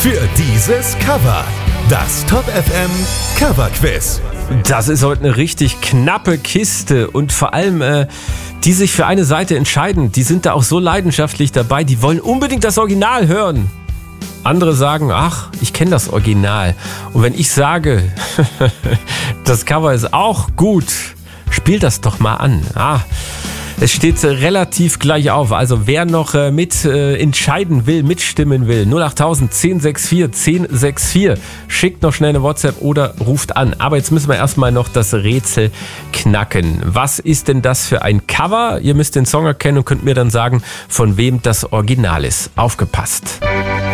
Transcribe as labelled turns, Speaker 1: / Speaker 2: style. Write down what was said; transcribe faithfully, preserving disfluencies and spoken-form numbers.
Speaker 1: für dieses Cover. Das Top F M Cover Quiz.
Speaker 2: Das ist heute eine richtig knappe Kiste und vor allem äh, die sich für eine Seite entscheiden, die sind da auch so leidenschaftlich dabei, die wollen unbedingt das Original hören. Andere sagen, ach, ich kenne das Original. Und wenn ich sage, das Cover ist auch gut, spiel das doch mal an. Ah, es steht relativ gleich auf. Also wer noch äh, mit äh, entscheiden will, mitstimmen will, null acht tausend, zehn sechs vier, zehn sechs vier, schickt noch schnell eine WhatsApp oder ruft an. Aber jetzt müssen wir erstmal noch das Rätsel knacken. Was ist denn das für ein Cover? Ihr müsst den Song erkennen und könnt mir dann sagen, von wem das Original ist. Aufgepasst!